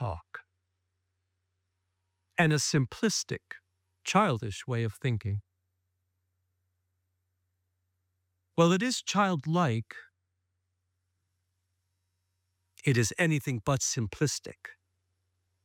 talk, and a simplistic, childish way of thinking. While it is childlike, it is anything but simplistic.